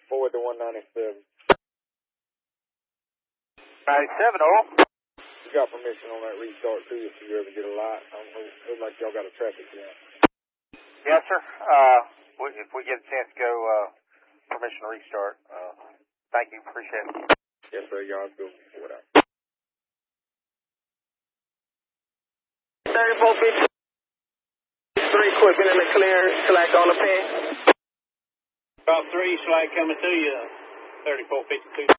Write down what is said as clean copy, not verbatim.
forward to 197. 97, all. You got permission on that restart too if you ever get a light. I don't know, it looks like y'all got a traffic jam. Yes, sir. If we get a chance to go, permission to restart. Thank you. Appreciate it. Yes, sir. Y'all go forward out. 3453, equipment in the clear, select on the pin. About 3, Schlag coming to you, 3452.